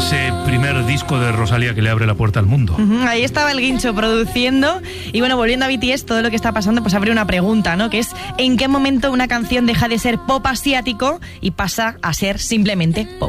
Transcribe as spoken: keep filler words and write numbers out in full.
ese primer disco de Rosalía que le abre la puerta al mundo. Uh-huh, ahí estaba el Guincho produciendo. Y bueno, volviendo a B T S, todo lo que está pasando, pues abre una pregunta, ¿no? Que es, ¿en qué momento una canción deja de ser pop asiático y pasa a ser simplemente pop?